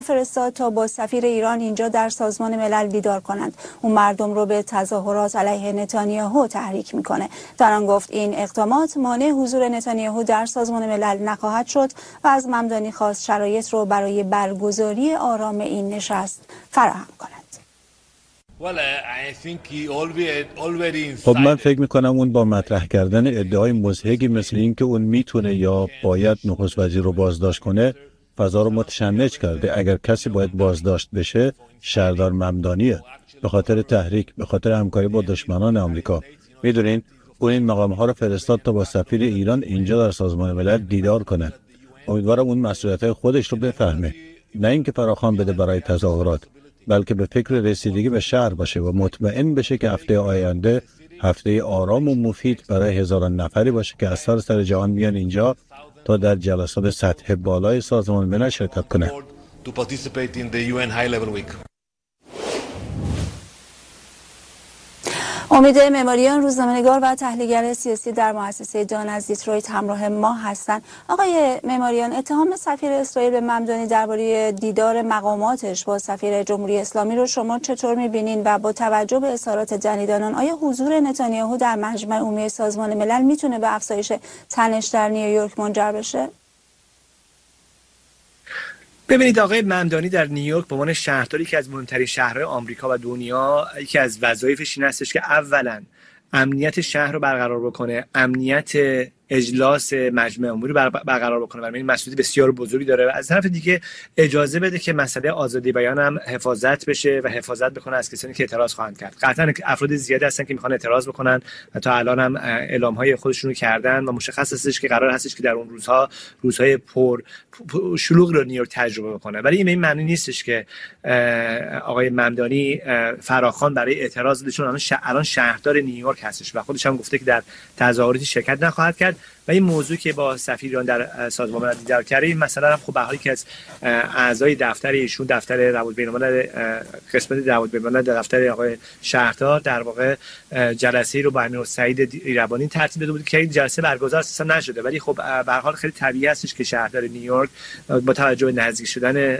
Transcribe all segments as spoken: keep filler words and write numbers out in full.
فرستاد تا با سفیر ایران اینجا در سازمان ملل دیدار کنند. اون مردم رو به تظاهرات علیه نتانیاهو تحریک میکنه. در آن گفت این اقدامات مانع حضور نتانیاهو در سازمان ملل نخواهد شد و از ممدانی خواست شرایط رو برای برگزاری آرام این نشست فراهم کند. خب من فکر میکنم اون با مطرح کردن ادعای مضحکی مثل این که اون میتونه یا باید نخست وزیر رو بازداشت کنه فضا رو متشنج کرده. اگر کسی باید بازداشت بشه شهردار ممدانیه، به خاطر تحریک، به خاطر همکاری با دشمنان آمریکا. میدونین اون این مقام ها رو فرستاد تا با سفیر ایران اینجا در سازمان ملل دیدار کنه. امیدوارم اون مسئولیت خودش رو بفهمه، نه اینکه فراخوان بده برای تظاهرات، بلکه به فکر رسیدگی به شهر باشه و مطمئن بشه که هفته آینده هفته آرام و مفید برای هزاران نفری باشه که از سراسر جهان میان اینجا تا در جلسات سطح بالای سازمان ملل شرکت کنه. امید معماریان، روزنامه‌نگار و تحلیلگر سیاسی در مؤسسه دان از دیترویت همراه ما هستند. آقای معماریان، اتهام سفیر اسرائیل به ممدانی درباره دیدار مقاماتش با سفیر جمهوری اسلامی رو شما چطور می‌بینین و با توجه به اظهارات جنیدانان آیا حضور نتانیاهو در مجمع عمومی سازمان ملل میتونه به افزایش تنش در نیویورک منجر بشه؟ ببینید، آقای ممدانی در نیویورک به عنوان شهرداری که از مهمترین شهرهای آمریکا و دنیا، یکی از وظایفش این هستش که اولا امنیت شهر رو برقرار بکنه، امنیت اجلاس مجمع عمومی رو برقرار بکنه و این مسئولیت بسیار بزرگی داره. و از طرف دیگه اجازه بده که مسئله آزادی بیان هم حفاظت بشه و حفاظت بکنه از کسانی که اعتراض خواهند کرد. قطعا افراد زیادی هستن که میخوان اعتراض بکنن و تا الان هم اعلام‌های خودشون رو کردن و مشخص هستش که قرار هستش که در اون روزها روزهای پر شلوغ رو نیویورک تجربه بکنه. ولی این معنی نیستش که آقای ممدانی فراخوان برای اعتراض چون الان شهردار نیویورک هستش و خودش هم گفته که در تظاهراتی شرکت نخواهد کرد. و این موضوع که با سفیر ایران در سازمان ملل دیدار کرده، این مثلا هم خب به حالی که از اعضای دفتر ایشون، دفتر روابط بین‌الملل، قسمت روابط بین‌الملل در دفتر آقای شهردار، در واقع جلسه‌ای رو با امیرسعید ایربانی ترتیب داده بود که این جلسه برگزار اساسا نشده. ولی خب به هر حال خیلی طبیعی هستش که شهردار نیویورک با توجه به نزدیک شدن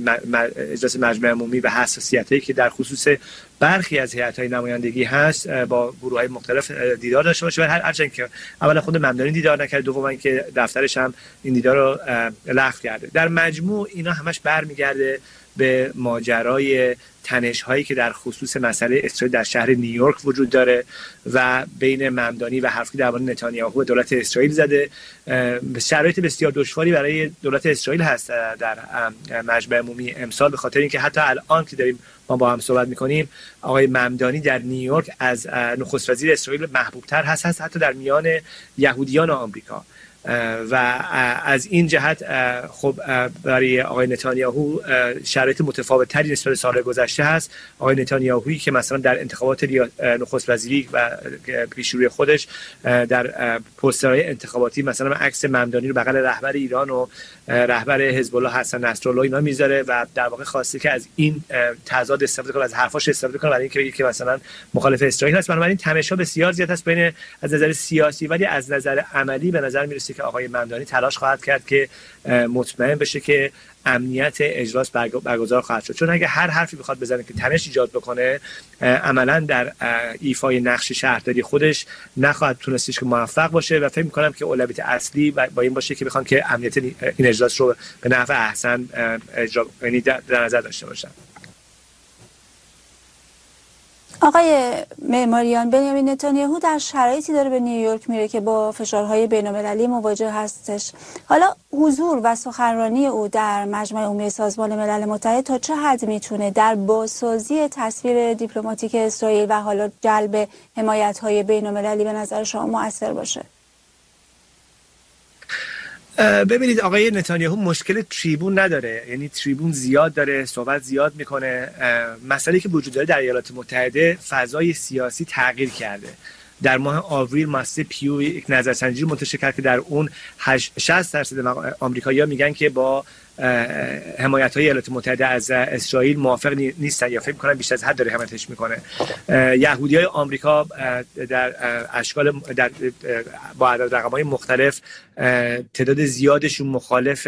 اجلاس مجمع عمومی و حساسیتایی که در خصوص برخی از هیئت‌های نمایندگی هست با گروه‌های مختلف دیدار داشته باشه. هر هرچند که اولا خود ممدانی دیدار نکرد، دوما که دفترش هم این دیدار رو لغو کرده. در مجموع اینا همش برمیگرده به ماجرای تنش هایی که در خصوص مسئله اسرائیل در شهر نیویورک وجود داره و بین ممدانی و حرفی درباره نتانیاهو و دولت اسرائیل زده. شرایط بسیار دشواری برای دولت اسرائیل هست در مجمع عمومی امسال، به خاطر اینکه حتی الان که داریم ما با هم صحبت میکنیم آقای ممدانی در نیویورک از نخست وزیر اسرائیل محبوب تر هست, هست حتی در میان یهودیان آمریکا. و از این جهت خب برای آقای نتانیاهو شرایط متفاوت تری نسبت به سال گذشته هست. آقای نتانیاهویی که مثلا در انتخابات نخست وزیری و پیشروی خودش در پوسترهای انتخاباتی مثلا عکس ممدانی رو بغل رهبر ایران و رهبر حزب الله حسن نصرالله اینا میذاره و در واقع خواسته که از این تضاد استفاده کنه، از حرفاش استفاده کنه برای اینکه بگه که مثلا مخالف اسرائیل هست. بنابراین تماشا بسیار زیاد است بین از نظر سیاسی، ولی از نظر عملی به نظر میرسه که آقای ممدانی تلاش خواهد کرد که مطمئن بشه که امنیت اجلاس برگزار خواهد شد. چون اگه هر حرفی بخواد بزنه که تنش ایجاد بکنه، عملا در ایفای نقش شهرداری خودش نخواهد تونستش که موفق باشه و فکر می‌کنم که اولویت اصلی با این باشه که بخوان که امنیت این اجلاس رو به نحو احسن اجرا یعنی در نظر داشته باشن. آقای معماریان، بنیامین نتانیاهو در شرایطی داره به نیویورک میره که با فشارهای بین‌المللی مواجه هستش. حالا حضور و سخنرانی او در مجمع عمومی سازمان ملل متحد تا چه حد میتونه در بازسازی تصویر دیپلماتیک اسرائیل و حالا جلب حمایت‌های بین‌المللی به نظر شما مؤثر باشه؟ ببینید، آقای نتانیاهو مشکل تریبون نداره، یعنی تریبون زیاد داره، صحبت زیاد میکنه. مسئله که وجود داره در ایالات متحده فضای سیاسی تغییر کرده. در ماه آوریل مؤسسه پیو یک نظرسنجی منتشر کرد که در اون شصت درصد آمریکایی‌ها میگن که با حمایت‌های ایالات متحده از اسرائیل موافق نیستن یا فکر می‌کنن بیشتر از حد داره حمایتش می‌کنه. یهودیای آمریکا در اشکال در با عدد رقم‌های مختلف تعداد زیادشون مخالف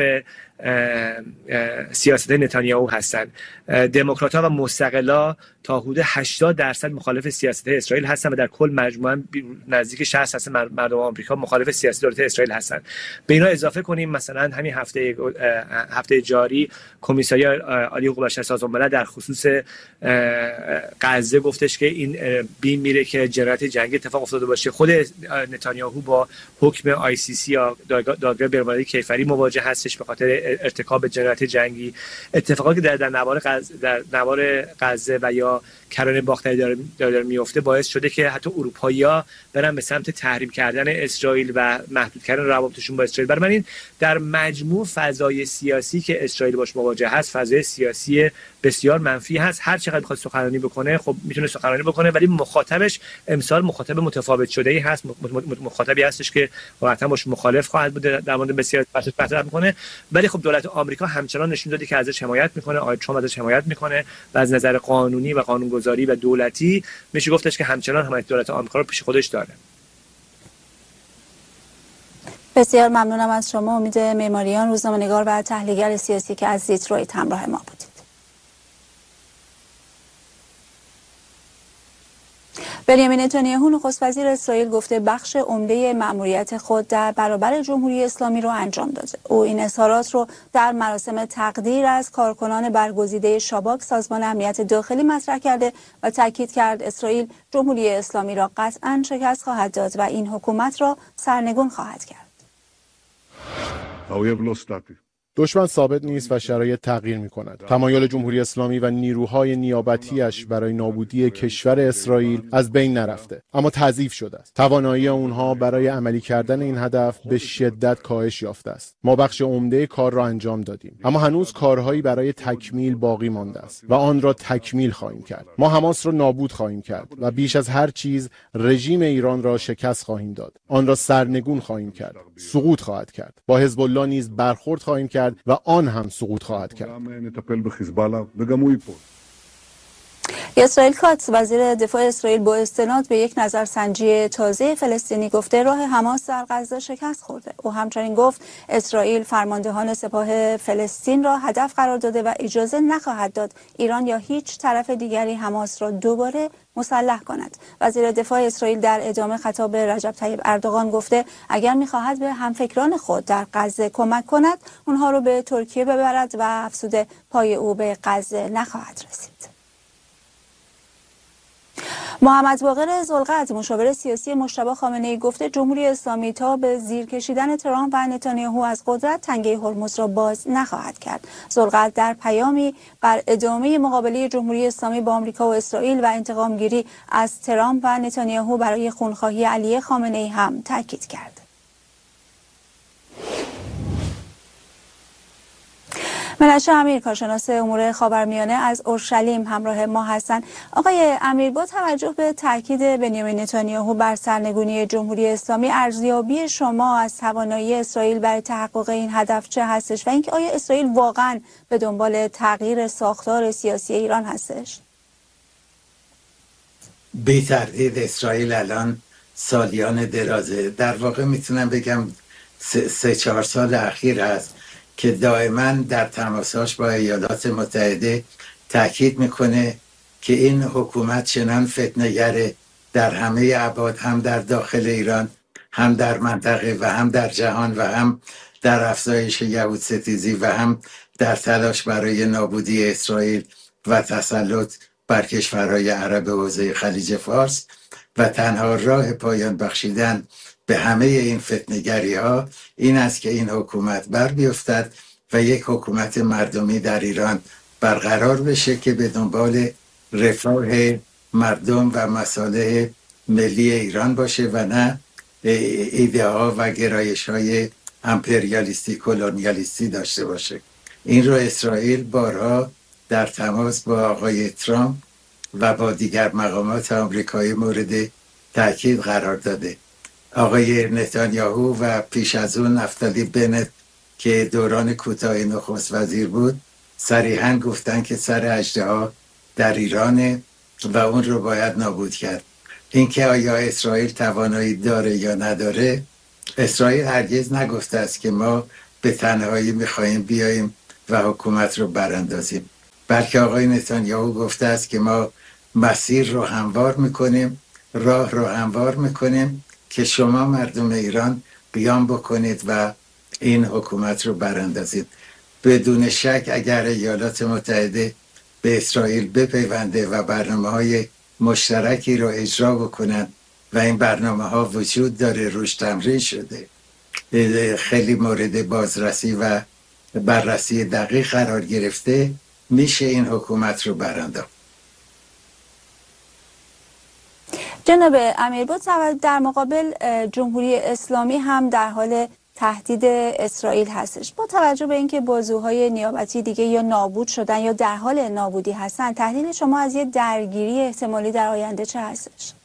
سیاست نتانیاهو هستن. دموکرات‌ها و مستقلا تا حدود هشتاد درصد مخالف سیاست اسرائیل هستن و در کل مجموعاً نزدیک شصت درصد مردم آمریکا مخالف سیاست دولت اسرائیل هستن. به اینا اضافه کنیم مثلا همین هفته هفته جاری کمیساری عالی حقوق بشر سازمان ملل در خصوص غزه گفتش که این بین میره که جنایت جنگی اتفاق افتاده باشه. خود نتانیاهو با حکم آی سی سی یا دادگاه بین‌المللی کیفری مواجه هستش به خاطر ارتکاب جنایت جنگی. اتفاقاتی که در در نوار غزه در نوار غزه و یا کرانه باختری داره, داره میفته باعث شده که حتی اروپایی‌ها برن به سمت تحریم کردن اسرائیل و محدود کردن روابطشون با اسرائیل. برای من این در مجموع فضای سیاسی که اسرائیل باش مواجه هست فضای سیاسی بسیار منفی هست. هر چقدر بخواد سخنرانی بکنه خب میتونه سخنرانی بکنه ولی مخاطبش امسال مخاطب متفاوت شده‌ای هست، مخاطبی هستش که واقعا باش مخالف خواهد بود در مورد بسیار مطرح میکنه. ولی خب دولت آمریکا همچنان نشون داده که ازش حمایت میکنه، آقای ترامپ ازش حمایت میکنه و از نظر قانونی و قانونگذاری و دولتی میشه گفتش که همچنان حمایت دولت آمریکا رو پیش خودش داره. بسیار ممنونم از شما. امید معماریان، روزنامه‌نگار و تحلیلگر سیاسی که از دیترویت همراه ما بودید. بنیامین نتانیاهو نخست وزیر اسرائیل گفته بخش عمده مأموریت خود در برابر جمهوری اسلامی رو انجام داده. او این اظهارات رو در مراسم تقدیر از کارکنان برگزیده شاباک سازمان امنیت داخلی مطرح کرده و تاکید کرد اسرائیل جمهوری اسلامی را قطعاً شکست خواهد داد و این حکومت را سرنگون خواهد کرد. دشمن ثابت نیست و شرایط تغییر می کند. تمایل جمهوری اسلامی و نیروهای نیابتیش برای نابودی کشور اسرائیل از بین نرفته، اما تضعیف شده است. توانایی اونها برای عملی کردن این هدف به شدت کاهش یافته است. ما بخش عمده کار را انجام دادیم، اما هنوز کارهایی برای تکمیل باقی مانده است و آن را تکمیل خواهیم کرد. ما حماس را نابود خواهیم کرد و بیش از هر چیز رژیم ایران را شکست خواهیم داد. آن را سرنگون خواهیم کرد. سقوط خواهد کرد. با حزب الله نیز برخورد خواهیم کرد و آن هم سقوط خواهد کرد. اسرائیل کاتس وزیر دفاع اسرائیل با استناد به یک نظرسنجی تازه فلسطینی گفته راه حماس در غزه شکست خورده. او همچنین گفت اسرائیل فرماندهان سپاه فلسطین را هدف قرار داده و اجازه نخواهد داد ایران یا هیچ طرف دیگری حماس را دوباره مسلح کند. وزیر دفاع اسرائیل در ادامه خطاب به رجب طیب اردوغان گفته اگر می‌خواهد به همفکران خود در غزه کمک کند اونها رو به ترکیه ببرد و افزوده پای او به غزه نخواهد رسید. محمد باقر ذوالقعد مشاور سیاسی مجتبی خامنه‌ای گفته جمهوری اسلامی تا به زیر کشیدن ترامپ و نتانیاهو از قدرت تنگه هرمز را باز نخواهد کرد. ذوالقعد در پیامی بر ادامه مقابله جمهوری اسلامی با آمریکا و اسرائیل و انتقامگیری از ترامپ و نتانیاهو برای خونخواهی علی خامنه‌ای هم تاکید کرد. ملشه امیر کارشناس امور خاورمیانه از اورشلیم همراه ما هستند. آقای امیر، با توجه به تاکید بنیامین نتانیاهو بر سرنگونی جمهوری اسلامی ارزیابی شما از توانایی اسرائیل برای تحقق این هدف چه هستش و اینکه آیا اسرائیل واقعا به دنبال تغییر ساختار سیاسی ایران هستش؟ بی تردید اسرائیل الان سالیان درازه، در واقع میتونم بگم سه, سه چهار سال اخیر هست که دائما در تماساش با ایالات متحده تاکید میکنه که این حکومت چنان فتنه‌گره در همه ابعاد، هم در داخل ایران، هم در منطقه و هم در جهان و هم در افزایش یهود ستیزی و هم در تلاش برای نابودی اسرائیل و تسلط بر کشورهای عرب حوزه خلیج فارس و تنها راه پایان بخشیدن به همه این فتنه‌گری ها این است که این حکومت بر بیفتد و یک حکومت مردمی در ایران برقرار بشه که به دنبال رفاه مردم و مصالح ملی ایران باشه و نه ایده ها و گرایش های امپریالیستی کلونیالیستی داشته باشه. این رو اسرائیل بارها در تماس با آقای ترامپ و با دیگر مقامات آمریکایی مورد تاکید قرار داده. آقای نتانیاهو و پیش از اون نفتالی بنت که دوران کوتاه نخست وزیر بود صریحاً گفتن که سر اژدها در ایرانه و اون رو باید نابود کرد. اینکه آیا اسرائیل توانایی داره یا نداره، اسرائیل هرگز نگفته است که ما به تنهایی میخواییم بیاییم و حکومت رو براندازیم، بلکه آقای نتانیاهو گفته است که ما مسیر رو هموار میکنیم، راه رو هموار میکنیم که شما مردم ایران قیام بکنید و این حکومت رو براندازید. بدون شک اگر ایالات متحده به اسرائیل بپیونده و برنامه‌های مشترکی رو اجرا بکنن و این برنامه ها وجود داره، روش تمرین شده، خیلی مورد بازرسی و بررسی دقیق قرار گرفته، میشه این حکومت رو برانداخت. جناب امیر، با توجه در مقابل جمهوری اسلامی هم در حال تهدید اسرائیل هستش. با توجه به اینکه بازوهای نیابتی دیگه یا نابود شدن یا در حال نابودی هستن، تحلیل شما از یه درگیری احتمالی در آینده چه هستش؟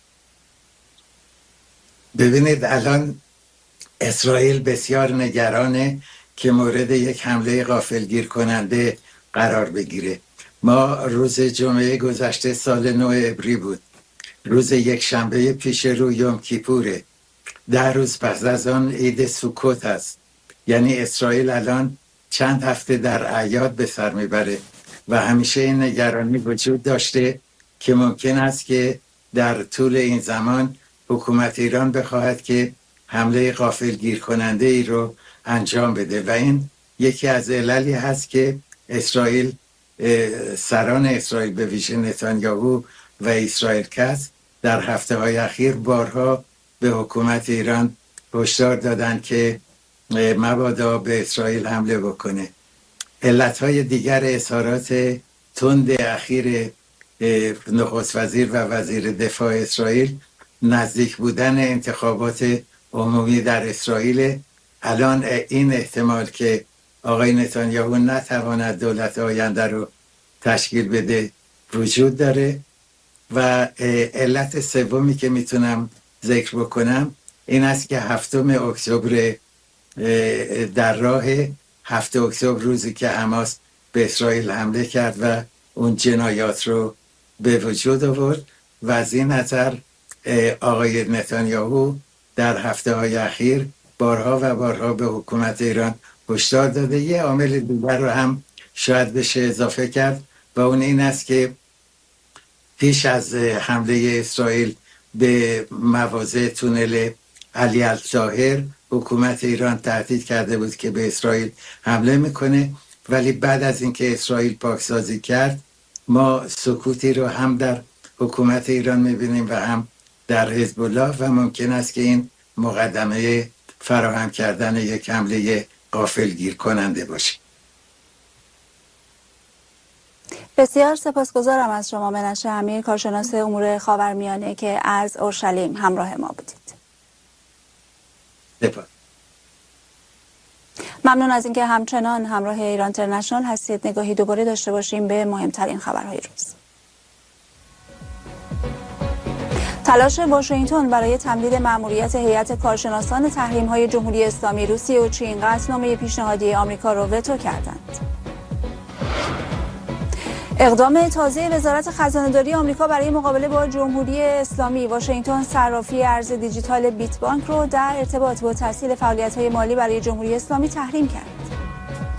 ببینید الان اسرائیل بسیار نگرانه که مورد یک حمله غافلگیر کننده قرار بگیره. ما روز جمعه گذشته سال نو عبری بود، روز یک شنبه پیش رو یوم کیپوره، ده روز پس از آن عید سوکوت است. یعنی اسرائیل الان چند هفته در اعیاد به سر میبره و همیشه این نگرانی وجود داشته که ممکن است که در طول این زمان حکومت ایران بخواهد که حمله غافلگیر کننده ای رو انجام بده و این یکی از عللی هست که اسرائیل، سران اسرائیل به ویژه نتانیاهو و اسرائیل کس در هفته های اخیر بارها به حکومت ایران هشدار دادن که مبادا به اسرائیل حمله بکنه. علتهای دیگر اظهارات تند اخیر نخست وزیر و وزیر دفاع اسرائیل نزدیک بودن انتخابات عمومی در اسرائیل. الان این احتمال که آقای نتانیاهو نتواند دولت آینده رو تشکیل بده وجود داره. و علت سومی که میتونم ذکر بکنم این است که هفتم اکتبر در راه هفت اکتبر، روزی که حماس به اسرائیل حمله کرد و اون جنایات رو به وجود آورد و از این نظر آقای نتانیاهو در هفته های اخیر بارها و بارها به حکومت ایران هشدار داده. یه عامل دیگر رو هم شاید بشه اضافه کرد و اون این است که پیش از حمله اسرائیل به مواضع تونل علی الطاهر حکومت ایران تهدید کرده بود که به اسرائیل حمله میکنه، ولی بعد از اینکه اسرائیل پاکسازی کرد ما سکوتی رو هم در حکومت ایران میبینیم و هم در حزب الله و ممکن است که این مقدمه فراهم کردن یک حمله غافلگیر کننده باشه. بسیار سپاسگزارم از شما منشه امیر، کارشناس امور خاورمیانه که از اورشلیم همراه ما بودید. سپاس. ممنون از اینکه همچنان همراه ایران اینترنشنال هستید. نگاهی دوباره داشته باشیم به مهمترین خبرهای روز. تلاش واشنگتن برای تمدید مأموریت هیئت کارشناسان تحریم‌های جمهوری اسلامی، روسیه و چین قطعنامه پیشنهادی آمریکا را وتو کردند. اقدام تازه وزارت خزانه‌داری آمریکا برای مقابله با جمهوری اسلامی، واشنگتن صرافی ارز دیجیتال بیت بانک رو در ارتباط با تسهیل فعالیت‌های مالی برای جمهوری اسلامی تحریم کرد.